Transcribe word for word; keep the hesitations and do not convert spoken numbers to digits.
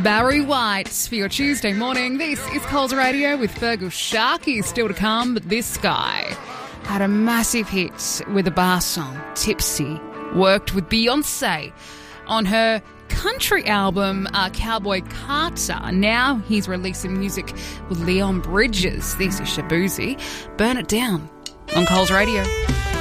Barry White for your Tuesday morning. This is Coles Radio with Fergal Sharkey still to come, but this guy had a massive hit with a bar song, Tipsy. Worked with Beyonce on her country album, uh, Cowboy Carter. Now he's releasing music with Leon Bridges. This is Shaboozey. Burn It Down on Coles Radio.